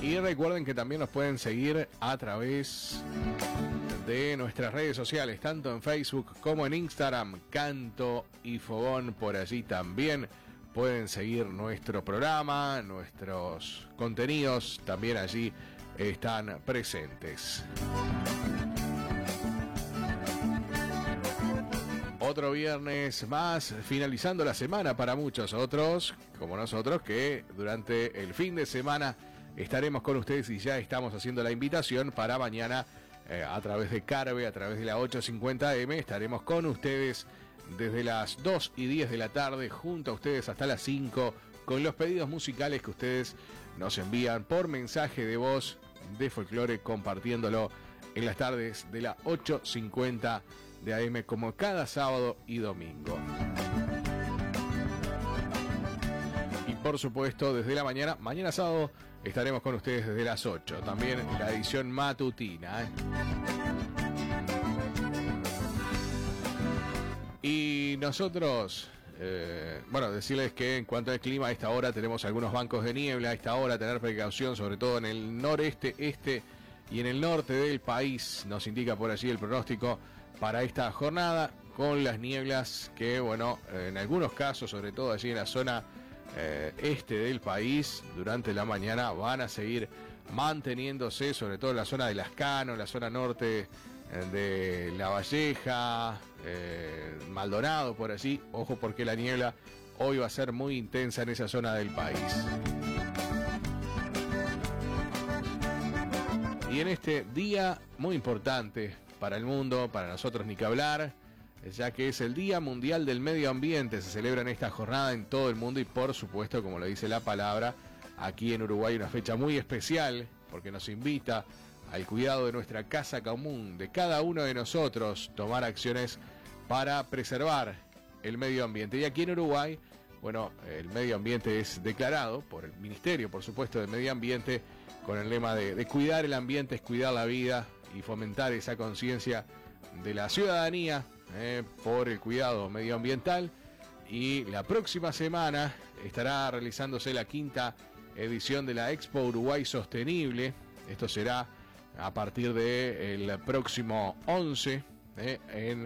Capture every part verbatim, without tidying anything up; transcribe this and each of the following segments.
Y recuerden que también nos pueden seguir a través de nuestras redes sociales, tanto en Facebook como en Instagram, Canto y Fogón. Por allí también pueden seguir nuestro programa, nuestros contenidos, también allí están presentes. Otro viernes más, finalizando la semana para muchos otros, como nosotros, que durante el fin de semana estaremos con ustedes y ya estamos haciendo la invitación para mañana eh, a través de Carve, a través de la ochocientos cincuenta eme, estaremos con ustedes desde las dos y diez de la tarde, junto a ustedes hasta las cinco, con los pedidos musicales que ustedes nos envían por mensaje de voz de folclore, compartiéndolo en las tardes de la ochocientos cincuenta de A M, como cada sábado y domingo. Y por supuesto, desde la mañana, mañana sábado, estaremos con ustedes desde las ocho. También en la edición matutina, ¿eh? Y nosotros, eh, bueno, decirles que en cuanto al clima, a esta hora tenemos algunos bancos de niebla. A esta hora tener precaución, sobre todo en el noreste, este y en el norte del país. Nos indica por allí el pronóstico para esta jornada, con las nieblas que, bueno, en algunos casos, sobre todo allí en la zona eh, este del país, durante la mañana van a seguir manteniéndose, sobre todo en la zona de Lascano, en la zona norte eh, de La Valleja, eh, Maldonado, por allí. Ojo, porque la niebla hoy va a ser muy intensa en esa zona del país. Y en este día muy importante para el mundo, para nosotros ni que hablar, ya que es el Día Mundial del Medio Ambiente. Se celebra en esta jornada en todo el mundo y, por supuesto, como lo dice la palabra, aquí en Uruguay una fecha muy especial, porque nos invita al cuidado de nuestra casa común, de cada uno de nosotros, tomar acciones para preservar el medio ambiente. Y aquí en Uruguay, bueno, el medio ambiente es declarado por el Ministerio, por supuesto, de Medio Ambiente, con el lema de, de cuidar el ambiente es cuidar la vida, y fomentar esa conciencia de la ciudadanía eh, por el cuidado medioambiental. Y la próxima semana estará realizándose la quinta edición de la Expo Uruguay Sostenible. Esto será a partir del próximo once eh, en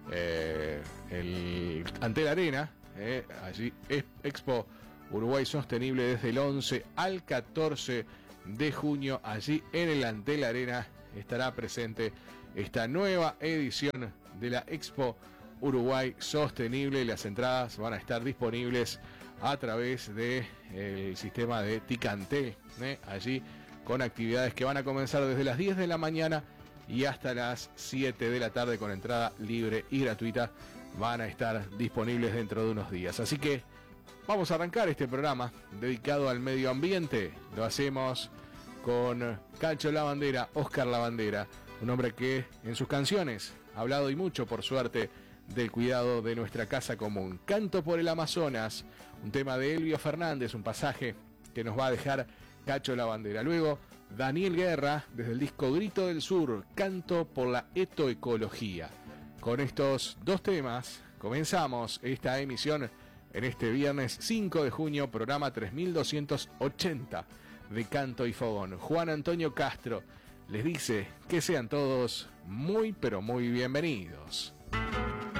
eh, el Antel Arena, eh, allí es Expo Uruguay Sostenible desde el once al catorce de junio, allí en el Antel Arena estará presente esta nueva edición de la Expo Uruguay Sostenible. Las entradas van a estar disponibles a través del sistema de Ticantel, ¿eh? allí con actividades que van a comenzar desde las diez de la mañana y hasta las siete de la tarde, con entrada libre y gratuita. Van a estar disponibles dentro de unos días. Así que vamos a arrancar este programa dedicado al medio ambiente. Lo hacemos con Cacho Lavandera, Oscar Lavandera, un hombre que en sus canciones ha hablado y mucho, por suerte, del cuidado de nuestra casa común. Canto por el Amazonas, un tema de Elvio Fernández, un pasaje que nos va a dejar Cacho Lavandera. Luego, Daniel Guerra, desde el disco Grito del Sur, Canto por la Etoecología. Con estos dos temas comenzamos esta emisión en este viernes cinco de junio, programa tres mil doscientos ochenta de Canto y Fogón. Juan Antonio Castro les dice que sean todos muy pero muy bienvenidos.